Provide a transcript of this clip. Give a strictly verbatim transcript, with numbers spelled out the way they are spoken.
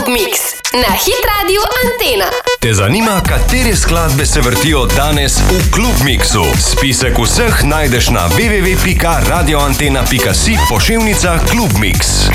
Klub Mix na Hit Radio Antena. Te zanima, katere skladbe se vrtijo danes v Klub Mixu? Spisek vseh najdeš na w w w pika radioantena pika si pošiljnica Klub Mix.